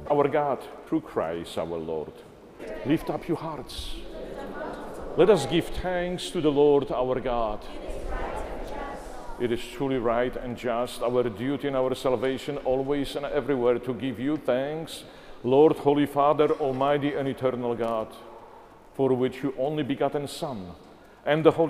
our God, through Christ our Lord. Lift up your hearts. Let us give thanks to the Lord our God. It is truly right and just, our duty and our salvation, always and everywhere, to give you thanks, Lord, Holy Father, Almighty and Eternal God, for which you only begotten Son, and the Holy